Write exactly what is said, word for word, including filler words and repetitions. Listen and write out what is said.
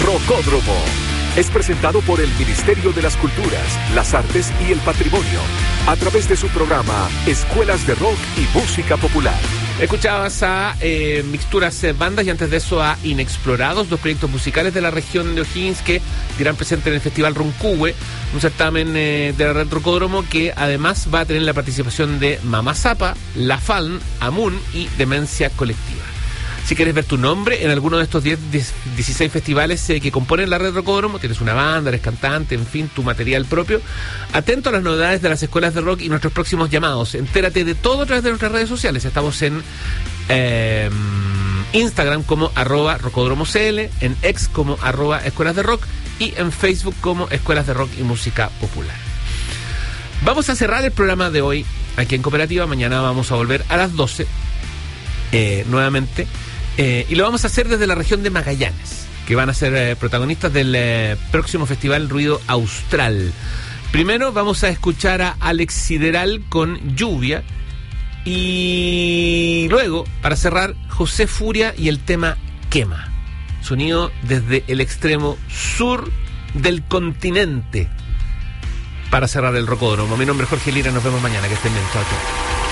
Rocódromo. Es presentado por el Ministerio de las Culturas, las Artes y el Patrimonio, a través de su programa Escuelas de Rock y Música Popular. Escuchabas a eh, Mixturas eh, Bandas y antes de eso a Inexplorados, dos proyectos musicales de la región de O'Higgins que dirán presente en el Festival Roncuhue, un certamen eh, de la Red Rocódromo que además va a tener la participación de Mamá Zapa, La Faln, Amun y Demencia Colectiva. Si quieres ver tu nombre en alguno de estos diez, dieciséis festivales eh, que componen la Red Rocódromo, tienes una banda, eres cantante, en fin, tu material propio, atento a las novedades de las escuelas de rock y nuestros próximos llamados. Entérate de todo a través de nuestras redes sociales. Estamos en eh, Instagram como arroba rocódromocl, en X como arroba escuelas de rock y en Facebook como Escuelas de Rock y Música Popular. Vamos a cerrar el programa de hoy aquí en Cooperativa. Mañana vamos a volver a las doce eh, nuevamente. Eh, y lo vamos a hacer desde la región de Magallanes, que van a ser eh, protagonistas del eh, próximo festival Ruido Austral. Primero vamos a escuchar a Alex Sideral con Lluvia. Y luego, para cerrar, José Furia y el tema Quema. Sonido desde el extremo sur del continente. Para cerrar el Rocódromo. Mi nombre es Jorge Lira, nos vemos mañana. Que estén bien. Chao, chao.